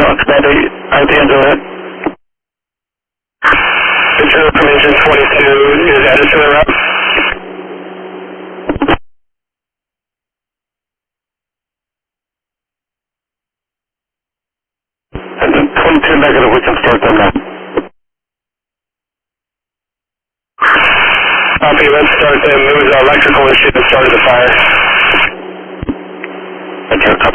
Expanding Archangel hit. Internal information 22 is Edison in route. And then 22 negative, we can start them now. Copy, let's start them. Move the electrical issue to start the fire. Thank you, copy.